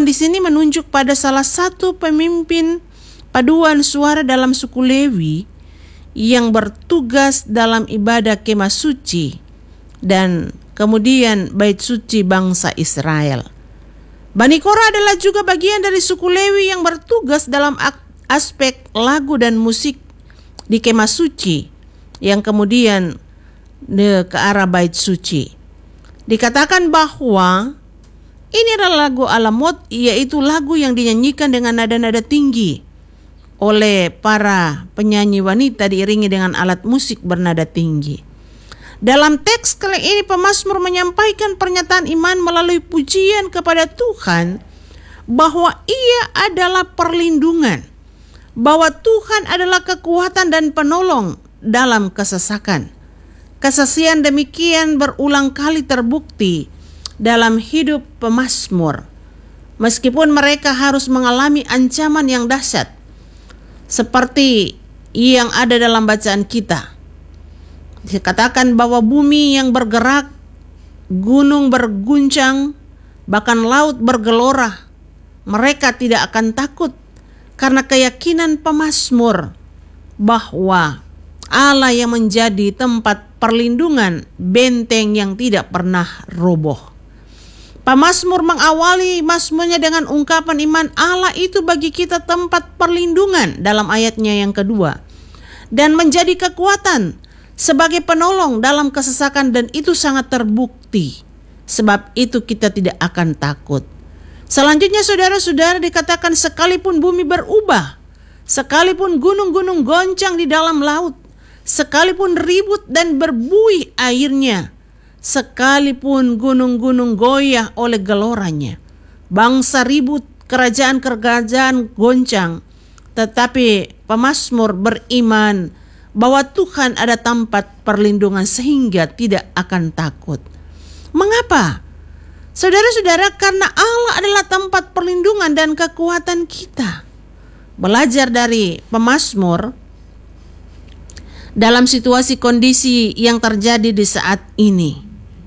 Tuhan di sini menunjuk pada salah satu pemimpin paduan suara dalam suku Lewi yang bertugas dalam ibadah kemah suci dan kemudian bait suci bangsa Israel. Bani Korah adalah juga bagian dari suku Lewi yang bertugas dalam aspek lagu dan musik di kemah suci yang kemudian ke arah bait suci. Dikatakan bahwa ini adalah lagu alamot, yaitu lagu yang dinyanyikan dengan nada-nada tinggi oleh para penyanyi wanita diiringi dengan alat musik bernada tinggi. Dalam teks kali ini pemazmur menyampaikan pernyataan iman melalui pujian kepada Tuhan bahwa Ia adalah perlindungan, bahwa Tuhan adalah kekuatan dan penolong dalam kesesakan. Kesaksian demikian berulang kali terbukti dalam hidup pemazmur, meskipun mereka harus mengalami ancaman yang dahsyat seperti yang ada dalam bacaan kita. Dikatakan bahwa bumi yang bergerak, gunung berguncang, bahkan laut bergelora, mereka tidak akan takut karena keyakinan pemazmur bahwa Allah yang menjadi tempat perlindungan, benteng yang tidak pernah roboh. Pemazmur mengawali mazmurnya dengan ungkapan iman Allah itu bagi kita tempat perlindungan dalam ayatnya yang kedua, dan menjadi kekuatan sebagai penolong dalam kesesakan, dan itu sangat terbukti. Sebab itu kita tidak akan takut. Selanjutnya saudara-saudara dikatakan sekalipun bumi berubah, sekalipun gunung-gunung goncang di dalam laut, sekalipun ribut dan berbuih airnya, sekalipun gunung-gunung goyah oleh geloranya, bangsa ribut, kerajaan-kerajaan goncang, tetapi pemazmur beriman bahwa Tuhan ada tempat perlindungan sehingga tidak akan takut. Mengapa? Saudara-saudara, karena Allah adalah tempat perlindungan dan kekuatan kita. Belajar dari pemazmur dalam situasi kondisi yang terjadi di saat ini,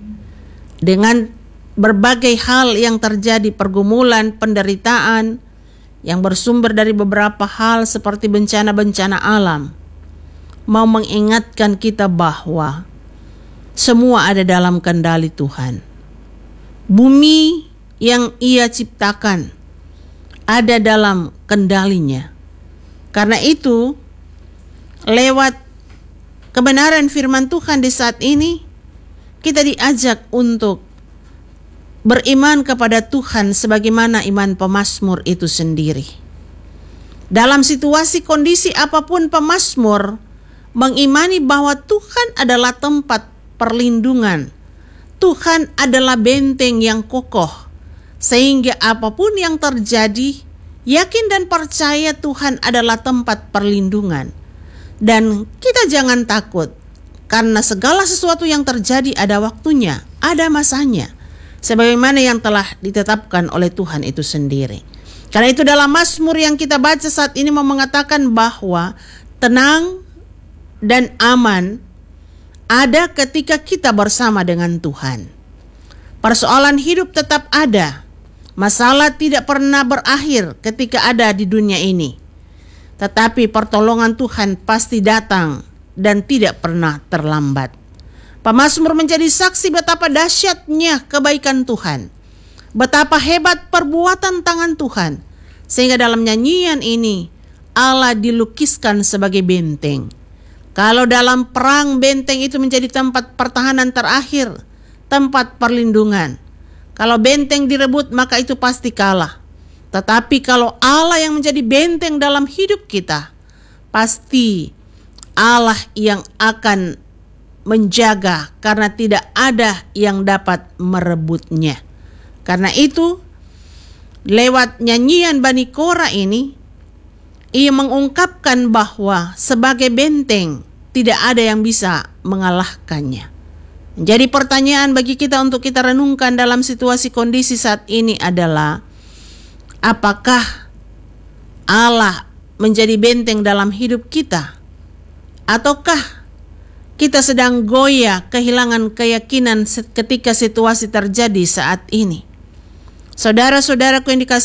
dengan berbagai hal yang terjadi, pergumulan, penderitaan yang bersumber dari beberapa hal seperti bencana-bencana alam, mau mengingatkan kita bahwa semua ada dalam kendali Tuhan. Bumi yang Ia ciptakan ada dalam kendalinya. Karena itu, lewat kebenaran firman Tuhan di saat ini, kita diajak untuk beriman kepada Tuhan sebagaimana iman pemazmur itu sendiri. Dalam situasi kondisi apapun, pemazmur mengimani bahwa Tuhan adalah tempat perlindungan. Tuhan adalah benteng yang kokoh, sehingga apapun yang terjadi, yakin dan percaya Tuhan adalah tempat perlindungan. Dan kita jangan takut, karena segala sesuatu yang terjadi ada waktunya, ada masanya, sebagaimana yang telah ditetapkan oleh Tuhan itu sendiri. Karena itu dalam Mazmur yang kita baca saat ini mau mengatakan bahwa tenang dan aman ada ketika kita bersama dengan Tuhan. Persoalan hidup tetap ada. Masalah tidak pernah berakhir ketika ada di dunia ini. Tetapi pertolongan Tuhan pasti datang dan tidak pernah terlambat. Pemazmur menjadi saksi betapa dahsyatnya kebaikan Tuhan, betapa hebat perbuatan tangan Tuhan, sehingga dalam nyanyian ini Allah dilukiskan sebagai benteng. Kalau dalam perang, benteng itu menjadi tempat pertahanan terakhir, tempat perlindungan. Kalau benteng direbut, maka itu pasti kalah. Tetapi kalau Allah yang menjadi benteng dalam hidup kita, pasti Allah yang akan menjaga, karena tidak ada yang dapat merebutnya. Karena itu, lewat nyanyian Bani Korah ini, ia mengungkapkan bahwa sebagai benteng tidak ada yang bisa mengalahkannya. Jadi pertanyaan bagi kita untuk kita renungkan dalam situasi kondisi saat ini adalah, apakah Allah menjadi benteng dalam hidup kita? Ataukah kita sedang goyah, kehilangan keyakinan ketika situasi terjadi saat ini? Saudara-saudaraku yang dikasihi